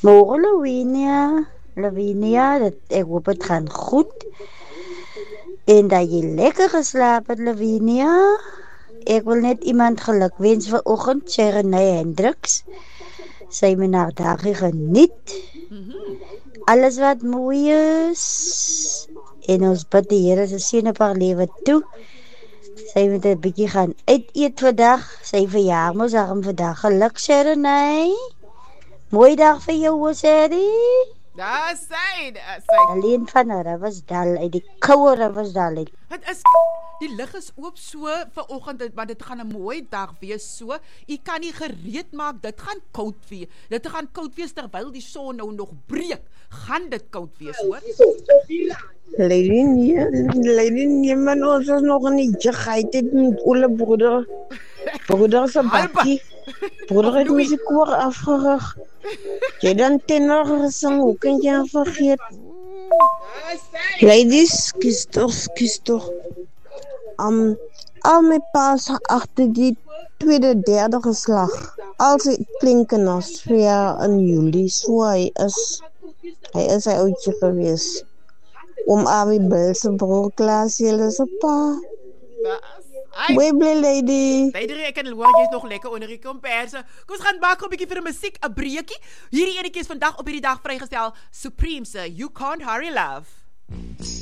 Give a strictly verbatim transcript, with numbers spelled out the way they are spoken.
Môre Lavinia. Lavinia, dat, ek hoop het gaan goed. En dat jy lekker geslaap het, Lavinia. Ek wil net iemand geluk wens vanoggend, Renee Hendriks. Sy het my dagie geniet. Alles wat mooi is. En ons bid die Here se seën op haar lewe toe. Sy moet 'n bietjie gaan uit eet vandag. Sy verjaar mos daarom vandag. Geluk, Renee. Mooi dag vir jou, Sherry. Daar sy, daar sy. Alleen van haar was dal uit die koue was dal uit. Het is die lig is oop so vanoggend, want dit gaan 'n mooi dag wees so. U kan nie gereed maak, dit gaan koud wees. Dit gaan koud wees terwyl die son nou nog breek. Gaan dit koud wees, hoor? Lady nie, lady nie, man, ons is nog in die jigheid met oule broeder. Broeder se bakkie. Broeder het my se koor afgerig. Jy dan tenor gesing, hoe kan jy aan vergeet? Ladies, kies toch, kies toch. Um, al my pa's agter die tweede, derde geslag. Al sy klinken as twee in Julie, so hy is, hy is hy oudje gewees. Om Abby Bill se broer Klaas, jylle se pa. Mooi bly, lady. Lady, ek kan hoor jy's nog lekker onder die komperse. Kom ons gaan maak 'n bietjie vir 'n musiek, 'n breekie. Hierdie enetjie is vandag op hierdie dag vrygestel. Supreme se You Can't Hurry Love.